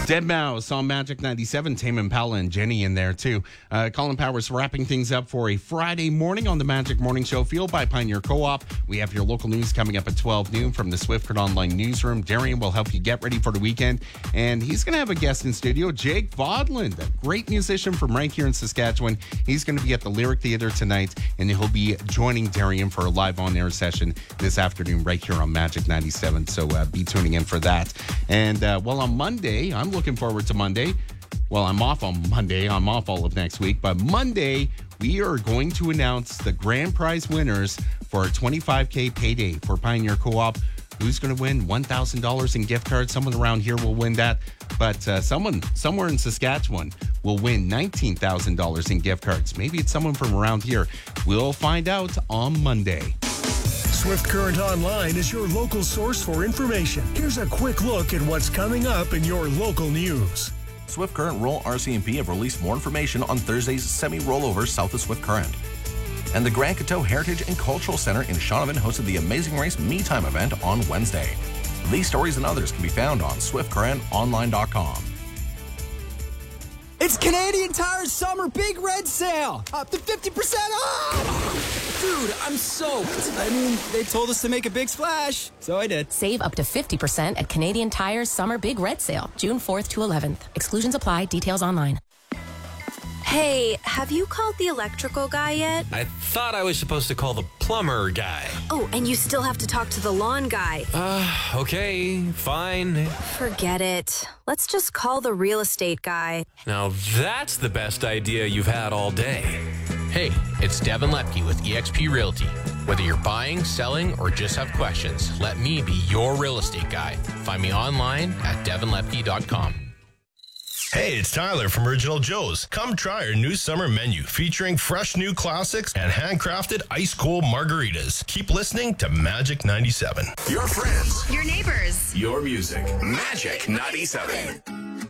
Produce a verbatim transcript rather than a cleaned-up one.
deadmau on Magic ninety-seven. Tame Impala and Jenny in there, too. Uh, Colin Powers wrapping things up for a Friday morning on the Magic Morning Show, fueled by Pioneer Co-op. We have your local news coming up at twelve noon from the Swift Current Online Newsroom. Darian will help you get ready for the weekend. And he's going to have a guest in studio, Jake Vodland, a great musician from right here in Saskatchewan. He's going to be at the Lyric Theatre tonight, and he'll be joining Darian for a live on-air session this afternoon right here on Magic ninety-seven. So uh, be tuning in for that. And, uh, well, on Monday, I'm looking forward to Monday. Well, I'm off on Monday. I'm off all of next week. But Monday, we are going to announce the grand prize winners for a twenty-five K payday for Pioneer Co-op. Who's going to win one thousand dollars in gift cards? Someone around here will win that. But uh, someone somewhere in Saskatchewan will win nineteen thousand dollars in gift cards. Maybe it's someone from around here. We'll find out on Monday. Swift Current Online is your local source for information. Here's a quick look at what's coming up in your local news. Swift Current Roll R C M P have released more information on Thursday's semi-rollover south of Swift Current. And the Grand Coteau Heritage and Cultural Center in Shaunavon hosted the Amazing Race Me Time event on Wednesday. These stories and others can be found on swift current online dot com. It's Canadian Tire's summer big red sale! Up to fifty percent off! Dude, I'm soaked. I mean, they told us to make a big splash, so I did. Save up to fifty percent at Canadian Tire's summer big red sale, June fourth to eleventh. Exclusions apply. Details online. Hey, have you called the electrical guy yet? I thought I was supposed to call the plumber guy. Oh, and you still have to talk to the lawn guy. Uh, okay, fine. Forget it. Let's just call the real estate guy. Now that's the best idea you've had all day. Hey, it's Devin Lepke with eXp Realty. Whether you're buying, selling, or just have questions, let me be your real estate guy. Find me online at devin lepke dot com. Hey, it's Tyler from Original Joe's. Come try our new summer menu featuring fresh new classics and handcrafted ice-cold margaritas. Keep listening to Magic ninety-seven. Your friends. Your neighbors. Your music. Magic ninety-seven.